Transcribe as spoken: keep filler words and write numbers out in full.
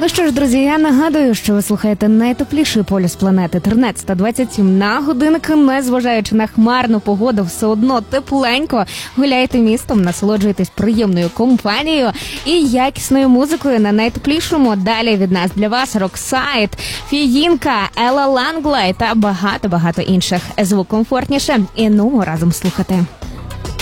Ну що ж, друзі, я нагадую, що ви слухаєте найтепліший полюс планети тринадцята двадцять сім на годинник. Незважаючи на хмарну погоду, все одно тепленько. Гуляйте містом, насолоджуйтесь приємною компанією і якісною музикою на найтеплішому. Далі від нас для вас Роксайд, Фіїнка, Елла Ланглай та багато-багато інших. Звук комфортніше і нумо разом слухати.